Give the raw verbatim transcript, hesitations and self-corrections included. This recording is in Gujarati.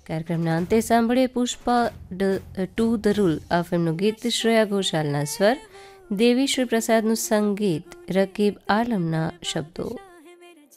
કાર્યક્રમના અંતે સાંભળીએ પુષ્પા ટુ ધ રૂલ આ ફિલ્મનું ગીત શ્રેયા ઘોષાલના સ્વર, દેવી શ્રી પ્રસાદનું સંગીત, રકીબ આલમના શબ્દો.